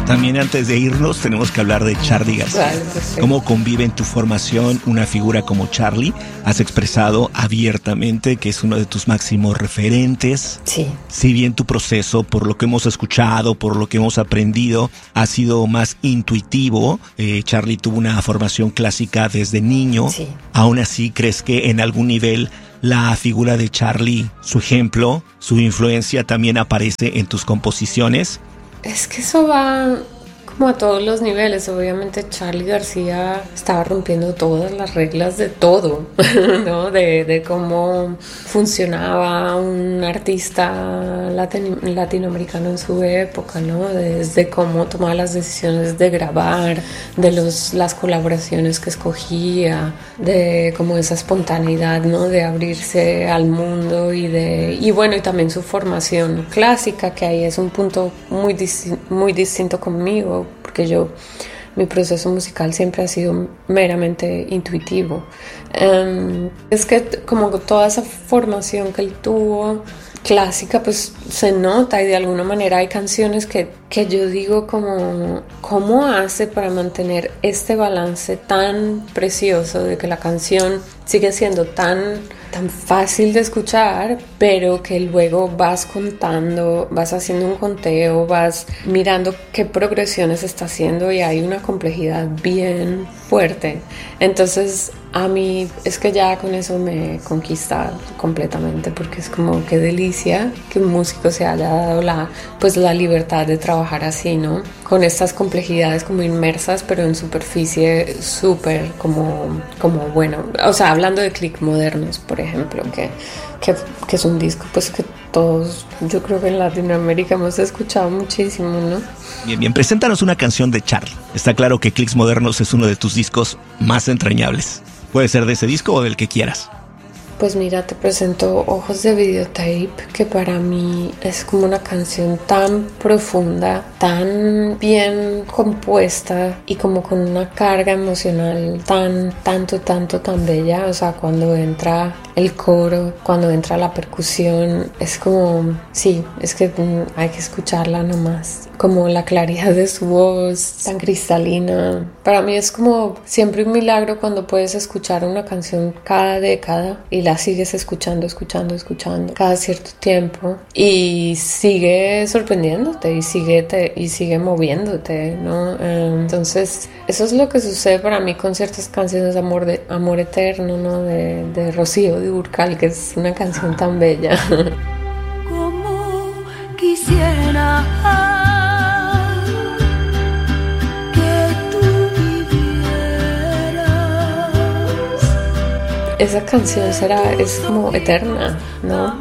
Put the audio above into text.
También antes de irnos tenemos que hablar de Charly García. Claro, pues sí. ¿Cómo convive en tu formación una figura como Charly? Has expresado abiertamente que es uno de tus máximos referentes. Sí. Si bien tu proceso, por lo que hemos escuchado, por lo que hemos aprendido, ha sido más intuitivo, Charly tuvo una formación clásica desde niño. Sí. Aún así, ¿crees que en algún nivel la figura de Charly, su ejemplo, su influencia también aparece en tus composiciones? Es que eso va como a todos los niveles. Obviamente Charly García estaba rompiendo todas las reglas de todo, ¿no? De cómo funcionaba un artista latinoamericano en su época, ¿no? Desde cómo tomaba las decisiones de grabar, de las colaboraciones que escogía, de como esa espontaneidad, ¿no? De abrirse al mundo y bueno, y también su formación clásica, que ahí es un punto muy distinto conmigo, porque mi proceso musical siempre ha sido meramente intuitivo. Es que como toda esa formación que él tuvo clásica, pues se nota, y de alguna manera hay canciones que yo digo como ¿cómo hace para mantener este balance tan precioso de que la canción sigue siendo tan fácil de escuchar, pero que luego vas contando, vas haciendo un conteo, vas mirando qué progresiones está haciendo, y hay una complejidad bien fuerte? Entonces a mí es que ya con eso me conquista completamente, porque es como qué delicia que un músico se haya dado la libertad de trabajar así, ¿no? Con estas complejidades como inmersas, pero en superficie súper como bueno, o sea, hablando de Click Modernos, por ejemplo, que es un disco pues que todos, yo creo que en Latinoamérica hemos escuchado muchísimo, ¿no? Bien, preséntanos una canción de Charly. Está claro que Clicks Modernos es uno de tus discos más entrañables. Puede ser de ese disco o del que quieras. Pues mira, te presento Ojos de Videotape, que para mí es como una canción tan profunda, tan bien compuesta y como con una carga emocional tan bella. O sea, cuando entra el coro, cuando entra la percusión, es como, sí, es que hay que escucharla nomás. Como la claridad de su voz, tan cristalina. Para mí es como siempre un milagro cuando puedes escuchar una canción cada década y la sigues escuchando cada cierto tiempo y sigue sorprendiéndote y sigue moviéndote, ¿no? Entonces eso es lo que sucede para mí con ciertas canciones de amor eterno, ¿no? De Rocío Dúrcal, que es una canción tan bella. Como quisiera esa canción es como eterna, ¿no?